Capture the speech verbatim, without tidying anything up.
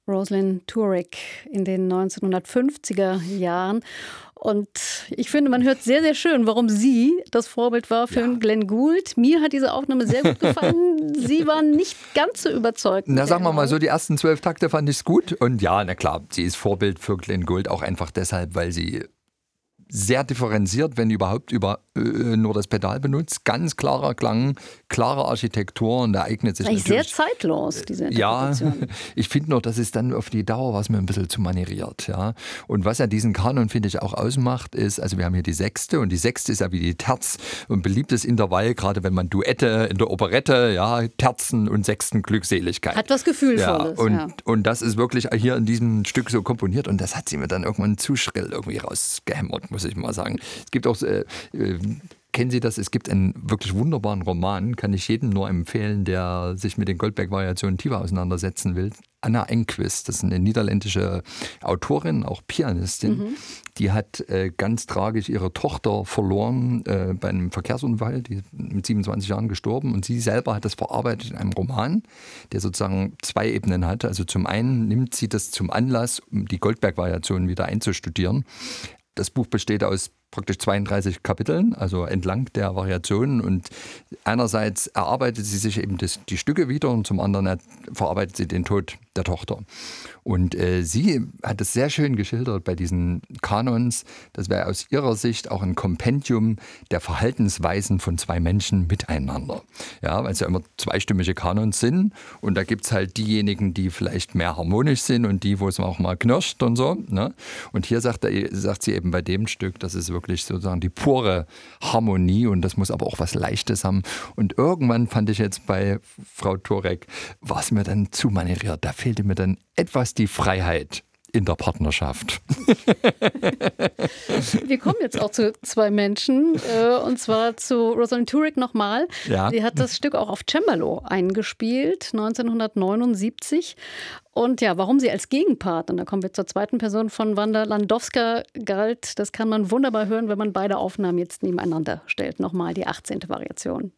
Rosalind Turek in den neunzehnhundertfünfziger Jahren. Und ich finde, man hört sehr, sehr schön, warum sie das Vorbild war für ja. Glenn Gould. Mir hat diese Aufnahme sehr gut gefallen. Sie waren nicht ganz so überzeugt. Na, sagen wir mal so, die ersten zwölf Takte fand ich es gut. Und ja, na klar, sie ist Vorbild für Glenn Gould, auch einfach deshalb, weil sie sehr differenziert, wenn überhaupt, über äh, nur das Pedal benutzt. Ganz klarer Klang, klare Architektur und da eignet sich natürlich... Sehr zeitlos, diese Interpretation. Ja, ich finde nur, das ist dann auf die Dauer was mir ein bisschen zu manieriert. Ja. Und was ja diesen Kanon, finde ich, auch ausmacht, ist, also wir haben hier die Sechste und die Sechste ist ja wie die Terz, ein beliebtes Intervall, gerade wenn man Duette in der Operette, ja, Terzen und Sechsten Glückseligkeit. Hat was Gefühlvolles. Ja, und, ja. und das ist wirklich hier in diesem Stück so komponiert und das hat sie mir dann irgendwann zu schrill irgendwie rausgehämmert, muss ich mal sagen. Es gibt auch, äh, äh, kennen Sie das, es gibt einen wirklich wunderbaren Roman, kann ich jedem nur empfehlen, der sich mit den Goldberg-Variationen tiefer auseinandersetzen will. Anna Enquist, das ist eine niederländische Autorin, auch Pianistin, mhm. die hat äh, ganz tragisch ihre Tochter verloren äh, bei einem Verkehrsunfall, die ist mit siebenundzwanzig Jahren gestorben und sie selber hat das verarbeitet in einem Roman, der sozusagen zwei Ebenen hat. Also zum einen nimmt sie das zum Anlass, um die Goldberg-Variationen wieder einzustudieren. Das Buch besteht aus praktisch zweiunddreißig Kapiteln, also entlang der Variationen und einerseits erarbeitet sie sich eben das, die Stücke wieder und zum anderen verarbeitet sie den Tod der Tochter. Und äh, sie hat es sehr schön geschildert bei diesen Kanons, das wäre aus ihrer Sicht auch ein Kompendium der Verhaltensweisen von zwei Menschen miteinander. Ja, weil es ja immer zweistimmige Kanons sind und da gibt es halt diejenigen, die vielleicht mehr harmonisch sind und die, wo es auch mal knirscht und so. Ne? Und hier sagt, er, sagt sie eben bei dem Stück, das ist wirklich sozusagen die pure Harmonie und das muss aber auch was Leichtes haben. Und irgendwann fand ich jetzt bei Frau Turek, war es mir dann zu manieriert. Da fehlte mir dann etwas die Freiheit in der Partnerschaft. Wir kommen jetzt auch zu zwei Menschen, äh, und zwar zu Rosalind Turek nochmal. Ja. Sie hat das Stück auch auf Cembalo eingespielt, neunzehnhundertneunundsiebzig. Und ja, warum sie als Gegenpart, und da kommen wir zur zweiten Person von Wanda Landowska, galt, das kann man wunderbar hören, wenn man beide Aufnahmen jetzt nebeneinander stellt. Nochmal die achtzehnte Variation.